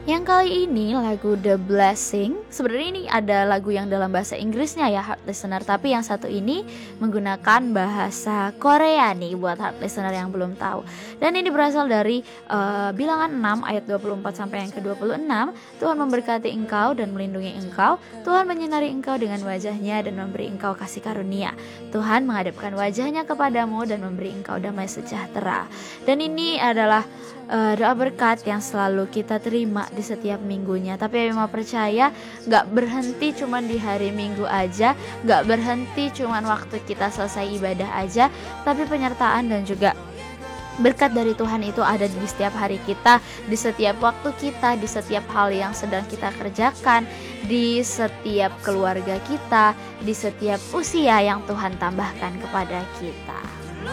Yang kali ini lagu The Blessing. Sebenarnya ini ada lagu yang dalam bahasa Inggrisnya ya Heart Listener, tapi yang satu ini menggunakan bahasa Korea nih buat Heart Listener yang belum tahu. Dan ini berasal dari Bilangan 6 ayat 24 sampai yang ke-26. Tuhan memberkati engkau dan melindungi engkau. Tuhan menyinari engkau dengan wajahnya dan memberi engkau kasih karunia. Tuhan menghadapkan wajahnya kepadamu dan memberi engkau damai sejahtera. Dan ini adalah doa berkat yang selalu kita terima di setiap minggunya. Tapi memang percaya gak berhenti cuman di hari Minggu aja, gak berhenti cuman waktu kita selesai ibadah aja, tapi penyertaan dan juga berkat dari Tuhan itu ada di setiap hari kita, di setiap waktu kita, di setiap hal yang sedang kita kerjakan, di setiap keluarga kita, di setiap usia yang Tuhan tambahkan kepada kita.